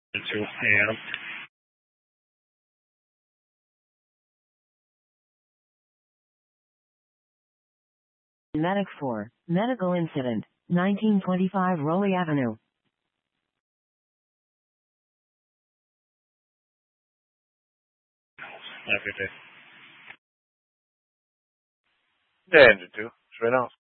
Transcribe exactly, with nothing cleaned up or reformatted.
two Adam. Medic four, medical incident, nineteen twenty-five Rowley Avenue. Have a good day. Danger two, straight out.